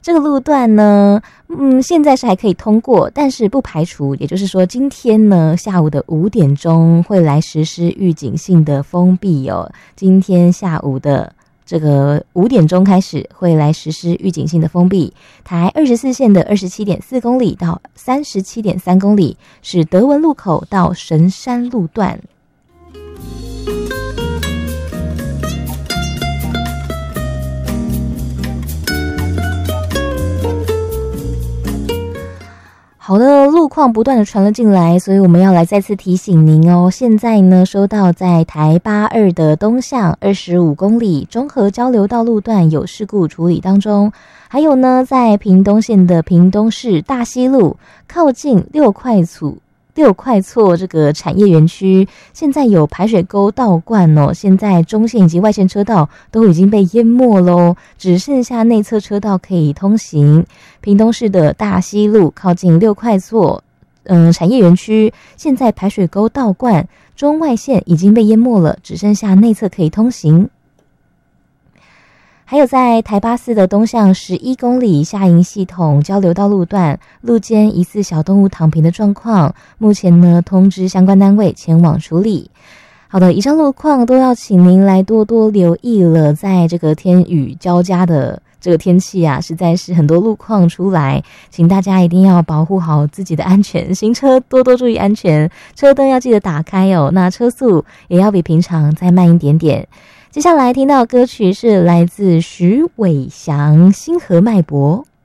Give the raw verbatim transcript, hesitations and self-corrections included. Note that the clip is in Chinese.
这个路段呢，嗯，现在是还可以通过，但是不排除，也就是说今天呢下午的五点钟会来实施预警性的封闭哦。今天下午的这个五点钟开始会来实施预警性的封闭，台二十四线的二十七点四公里到三十七点三公里是德文路口到神山路段。好的，路况不断的传了进来，所以我们要来再次提醒您哦。现在呢，收到在台八二的东向二十五公里中和交流道路段有事故处理当中，还有呢，在屏东县的屏东市大溪路靠近六块厝。六块厝这个产业园区现在有排水沟倒灌哦，现在中线以及外线车道都已经被淹没咯，只剩下内侧车道可以通行。屏东市的大溪路靠近六块厝嗯，产业园区现在排水沟倒灌，中外线已经被淹没了，只剩下内侧可以通行。还有在台八四的东向十一公里下营系统交流道路段，路肩疑似小动物躺平的状况，目前呢通知相关单位前往处理。好的，以上路况都要请您来多多留意了，在这个天雨交加的这个天气啊，实在是很多路况出来，请大家一定要保护好自己的安全，行车多多注意安全，车灯要记得打开哦，那车速也要比平常再慢一点点。接下来听到的歌曲是来自徐伟翔《星河脉搏》。